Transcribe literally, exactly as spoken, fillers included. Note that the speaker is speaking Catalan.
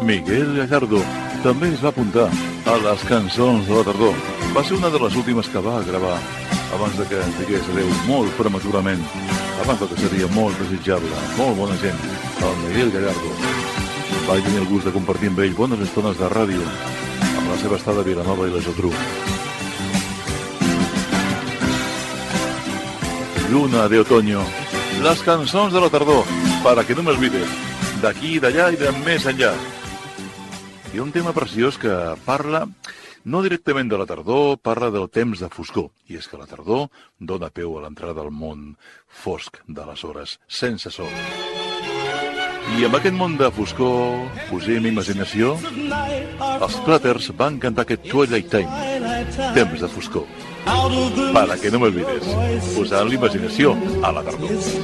Miguel Gallardo també es va apuntar a les cançons de la tardor. Va ser una de les últimes que va gravar abans de que ens digués adeu molt prematurament, abans del que seria molt desitjable, molt bona gent, el Miguel Gallardo. Vaig tenir el gust de compartir amb ell bones estones de ràdio amb la seva estada a Vilanova i la Geltrú. Lluna de otoño, les cançons de la tardor, para que no me olvides, d'aquí, d'allà i de més enllà. Hi ha un tema preciós que parla, no directament de la tardor, parla del temps de foscor. I és que la tardor dona peu a l'entrada al món fosc de les hores sense sol. I amb aquest món de foscor, posem imaginació, els Platters van cantar aquest Twilight Time, temps de foscor. Para que no me olvides, posant l'imaginació a la tardor.